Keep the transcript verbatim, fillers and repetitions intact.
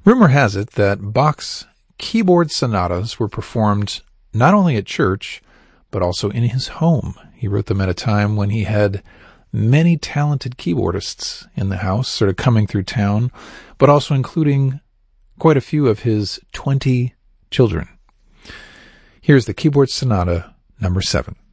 Rumor has it that Bach's keyboard sonatas were performed not only at church, but also in his home. He wrote them at a time when he had many talented keyboardists in the house, sort of coming through town, but also including quite a few of his twenty children. Here's the Keyboard Sonata number seven.